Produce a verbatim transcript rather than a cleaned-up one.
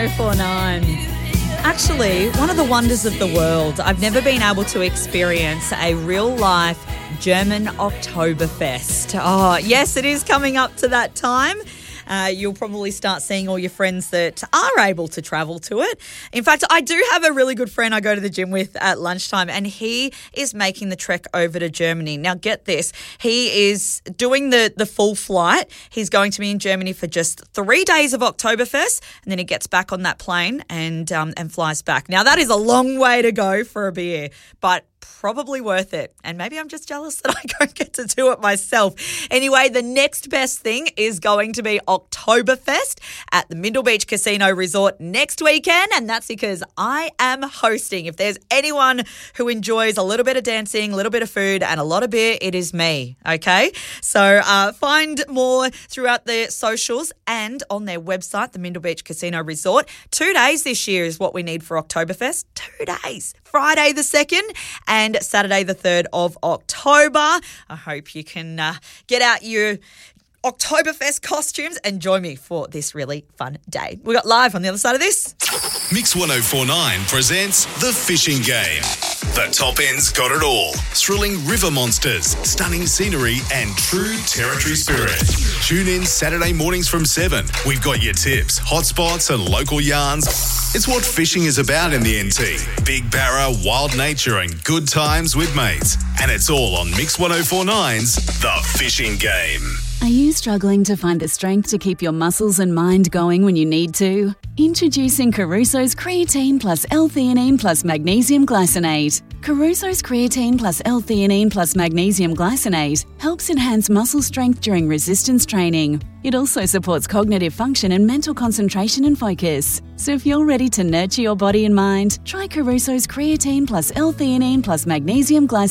oh four nine. Actually, one of the wonders of the world, I've never been able to experience a real-life German Oktoberfest. Oh, yes, it is coming up to that time. Uh, you'll probably start seeing all your friends that are able to travel to it. In fact, I do have a really good friend I go to the gym with at lunchtime, and he is making the trek over to Germany. Now, get this. He is doing the, the full flight. He's going to be in Germany for just three days of Oktoberfest, and then he gets back on that plane and um, and flies back. Now, that is a long way to go for a beer, but probably worth it. And maybe I'm just jealous that I don't get to do it myself. Anyway, the next best thing is going to be Oktoberfest at the Mindel Beach Casino Resort next weekend. And that's because I am hosting. If there's anyone who enjoys a little bit of dancing, a little bit of food and a lot of beer, it is me. Okay. So uh, find more throughout the socials and on their website, the Mindel Beach Casino Resort. Two days this year is what we need for Oktoberfest. Two days. Friday the second and Saturday the third of October. I hope you can uh, get out your Oktoberfest costumes and join me for this really fun day. We got live on the other side of this. Mix one oh four point nine presents The Fishing Game. The top end's got it all. Thrilling river monsters, stunning scenery and true territory spirit. Tune in Saturday mornings from seven. We've got your tips, hotspots and local yarns. It's what fishing is about in the N T. Big barra, wild nature and good times with mates. And it's all on Mix one oh four point nine's The Fishing Game. Are you struggling to find the strength to keep your muscles and mind going when you need to? Introducing Caruso's Creatine Plus L-Theanine Plus Magnesium Glycinate. Caruso's Creatine Plus L-Theanine Plus Magnesium Glycinate helps enhance muscle strength during resistance training. It also supports cognitive function and mental concentration and focus. So if you're ready to nurture your body and mind, try Caruso's Creatine Plus L-Theanine Plus Magnesium Glycinate